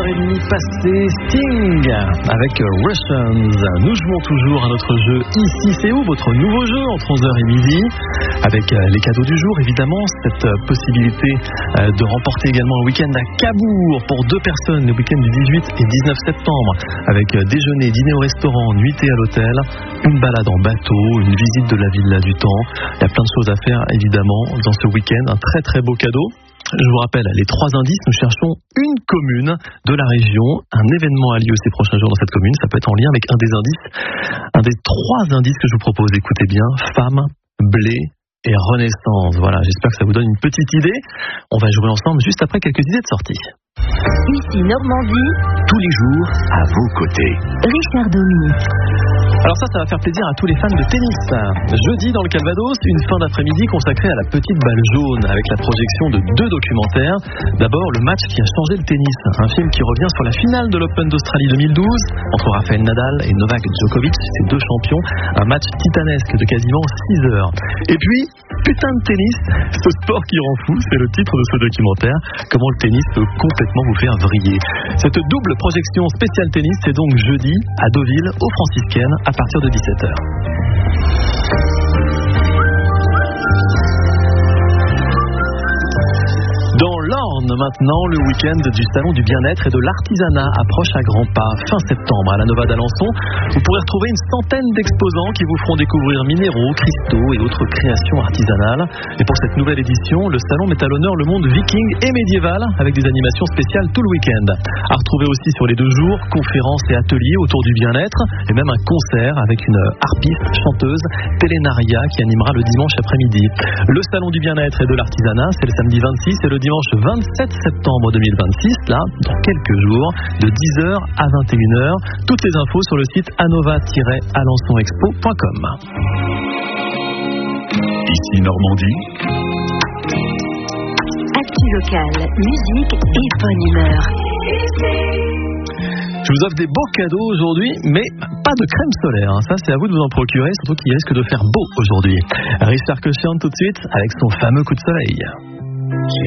22h30 passé, Sting avec Russians. Nous jouons toujours à notre jeu Ici c'est où, votre nouveau jeu entre 11h et midi, avec les cadeaux du jour évidemment, cette possibilité de remporter également un week-end à Cabourg pour 2 personnes, le week-end du 18 et 19 septembre, avec déjeuner, dîner au restaurant, nuitée à l'hôtel, une balade en bateau, une visite de la Villa du Temps. Il y a plein de choses à faire évidemment dans ce week-end, un très très beau cadeau. Je vous rappelle les 3 indices, nous cherchons une commune de la région, un événement a lieu ces prochains jours dans cette commune, ça peut être en lien avec un des indices, un des 3 indices que je vous propose, écoutez bien, femme, blé et renaissance. Voilà, j'espère que ça vous donne une petite idée. On va jouer ensemble juste après quelques idées de sortie. Ici Normandie, tous les jours à vos côtés. Richard Domy. Alors ça va faire plaisir à tous les fans de tennis. Jeudi, dans le Calvados, une fin d'après-midi consacrée à la petite balle jaune, avec la projection de 2 documentaires. D'abord, le match qui a changé le tennis, un film qui revient sur la finale de l'Open d'Australie 2012, entre Rafael Nadal et Novak Djokovic, ces 2 champions. Un match titanesque de quasiment 6 heures. Et puis, putain de tennis, ce sport qui rend fou, c'est le titre de ce documentaire. Comment le tennis peut complètement vous faire vriller. Cette double projection spéciale tennis, c'est donc jeudi à Deauville, aux Franciscaines, à partir de 17h. Dans l'Orne maintenant, le week-end du Salon du Bien-être et de l'Artisanat approche à grands pas. Fin septembre à la Nova d'Alençon, vous pourrez retrouver une centaine d'exposants qui vous feront découvrir minéraux, cristaux et autres créations artisanales. Et pour cette nouvelle édition, le salon met à l'honneur le monde viking et médiéval avec des animations spéciales tout le week-end. À retrouver aussi sur les 2 jours, conférences et ateliers autour du bien-être et même un concert avec une harpiste, chanteuse, Télénaria qui animera le dimanche après-midi. Le Salon du Bien-être et de l'Artisanat, c'est le samedi 26 et le dimanche 27 septembre 2026, là, dans quelques jours, de 10h à 21h. Toutes les infos sur le site anova-alençonexpo.com. Ici Normandie. Actu locale, musique et bonne humeur. Je vous offre des beaux cadeaux aujourd'hui, mais pas de crème solaire. Ça, c'est à vous de vous en procurer, surtout qu'il risque de faire beau aujourd'hui. Richard Cochian tout de suite avec son fameux coup de soleil.